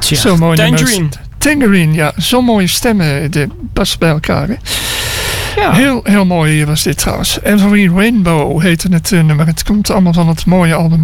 Tja, Zo mooi. Tangerine. Tangerine, ja. Zo'n mooie stemmen passen bij elkaar. Hè? Ja. Heel mooi was dit trouwens. Every Rainbow heette het nummer. Het komt allemaal van het mooie album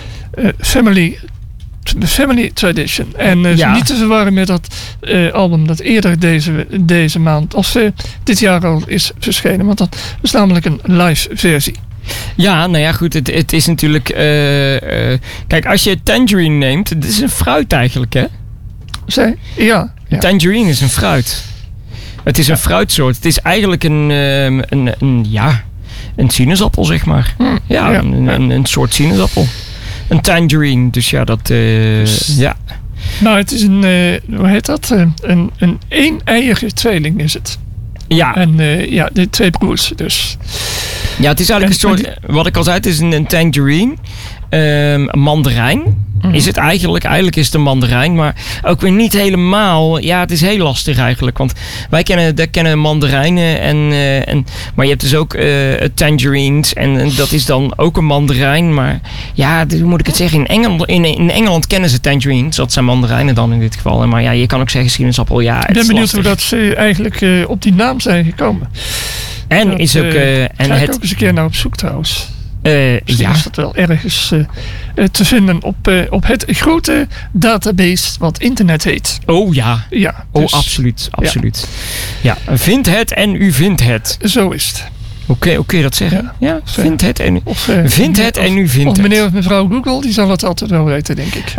The Family Tradition. En niet te verwarren met dat album dat eerder deze maand of dit jaar al is verschenen. Want dat is namelijk een live versie. Ja, nou ja, goed. Het is natuurlijk... kijk, als je Tangerine neemt, het is een fruit eigenlijk, hè? Ja. Tangerine is een fruit. Het is een fruitsoort. Het is eigenlijk een sinaasappel, zeg maar. Een soort sinaasappel. Een tangerine. Dus ja, dat... ja. Nou, het is een... hoe heet dat? Een een-eiige tweeling is het. Ja. En de twee broers dus. Ja, het is eigenlijk een soort... Wat ik al zei, het is een tangerine. Een mandarijn. Is het eigenlijk? Eigenlijk is het een mandarijn, maar ook weer niet helemaal. Ja, het is heel lastig eigenlijk, want wij kennen mandarijnen maar je hebt dus ook tangerines en dat is dan ook een mandarijn, maar ja, hoe moet ik het zeggen? In Engeland kennen ze tangerines, dat zijn mandarijnen dan in dit geval. Maar ja, je kan ook zeggen sinaasappel. Ja, ik ben benieuwd hoe dat ze eigenlijk op die naam zijn gekomen. En dat, is ook ga ik ook eens een keer naar op zoek trouwens. Misschien is dat wel ergens te vinden op het grote database wat internet heet. Oh ja. Ja. Dus, absoluut. Ja, vind het en u vindt het. Zo is het. Oké, dat zeggen. Ja, vind het en u vindt het. Of meneer of mevrouw Google, die zal het altijd wel weten, denk ik.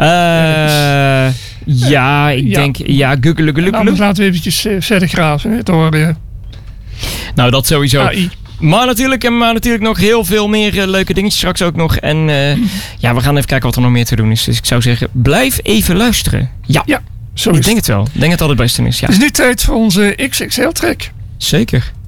Denk... Ja, Google. Nou, laten we eventjes verder graven door... nou, dat sowieso. AI. Maar natuurlijk nog heel veel meer leuke dingetjes straks ook nog. En we gaan even kijken wat er nog meer te doen is. Dus ik zou zeggen, blijf even luisteren. Ja, zo is ik denk het wel. Ik denk dat het het beste is. Ja. Het is nu tijd voor onze XXL-track. Zeker.